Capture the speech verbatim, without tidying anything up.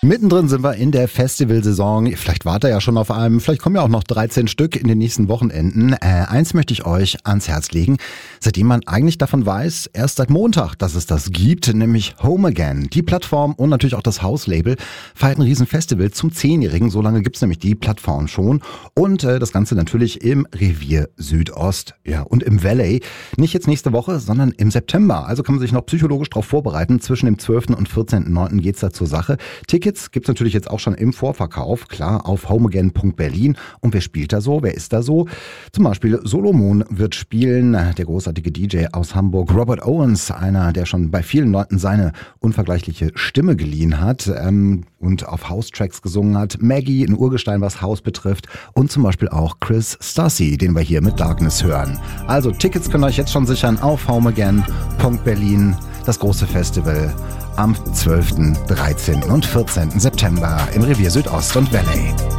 Mittendrin sind wir in der Festivalsaison. Vielleicht wart ihr ja schon auf einem, vielleicht kommen ja auch noch dreizehn Stück in den nächsten Wochenenden. Äh, eins möchte ich euch ans Herz legen, seitdem man eigentlich davon weiß, erst seit Montag, dass es das gibt, nämlich Home Again. Die Plattform und natürlich auch das Hauslabel feiert ein Riesenfestival zum Zehnjährigen. So lange gibt's nämlich die Plattform schon. Und äh, das Ganze natürlich im Revier Südost, ja, und im Valley. Nicht jetzt nächste Woche, sondern im September. Also kann man sich noch psychologisch darauf vorbereiten. Zwischen dem zwölften und vierzehnten neunten geht's da zur Sache. Tickets gibt's natürlich jetzt auch schon im Vorverkauf, klar, auf homeagain punkt berlin. Und wer spielt da so? Wer ist da so? Zum Beispiel Solomon wird spielen, der großartige D J aus Hamburg. Robert Owens, einer, der schon bei vielen Leuten seine unvergleichliche Stimme geliehen hat ähm, und auf House-Tracks gesungen hat. Maggie, ein Urgestein, was House betrifft. Und zum Beispiel auch Chris Stassi, den wir hier mit Darkness hören. Also Tickets könnt ihr euch jetzt schon sichern auf homeagain punkt berlin. Das große Festival am zwölften, dreizehnten und vierzehnten September im Revier Südost und Valley.